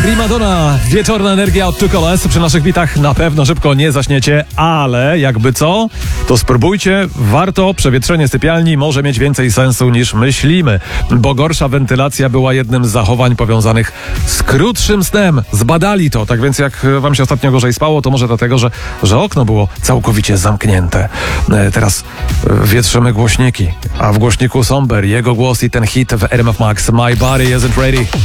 Primadonna, wieczorna energia od Tukoles. Przy naszych bitach na pewno szybko nie zaśniecie, ale jakby co, to spróbujcie. Warto, przewietrzenie sypialni może mieć więcej sensu niż myślimy, bo gorsza wentylacja była jednym z zachowań powiązanych z krótszym snem. Zbadali to, tak więc jak wam się ostatnio gorzej spało, to może dlatego, że okno było całkowicie zamknięte. Teraz wietrzymy głośniki, a w głośniku Somber, jego głos i ten hit w RMF Max, My Body Isn't Ready.